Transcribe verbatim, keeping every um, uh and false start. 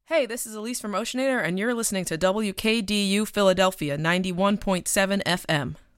Hey, this is Elise from Oceanator, and you're listening to W K D U Philadelphia ninety-one point seven F M.